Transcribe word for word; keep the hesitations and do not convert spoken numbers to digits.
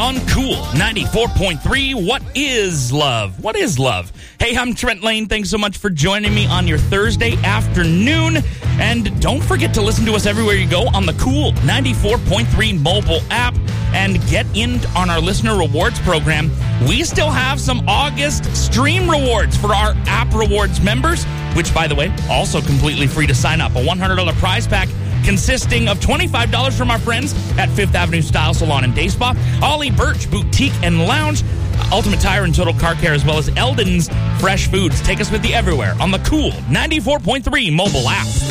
on Cool ninety-four point three. What is love? What is love? Hey, I'm Trent Lane. Thanks so much for joining me on your Thursday afternoon. And don't forget to listen to us everywhere you go on the Cool ninety-four point three mobile app and get in on our listener rewards program. We still have some August stream rewards for our app rewards members, which, by the way, also completely free to sign up. A one hundred dollars prize pack consisting of twenty-five dollars from our friends at Fifth Avenue Style Salon and Day Spa, Ollie Birch Boutique and Lounge, Ultimate Tire and Total Car Care, as well as Eldon's Fresh Foods. Take us with you everywhere on the Cool ninety-four point three mobile app.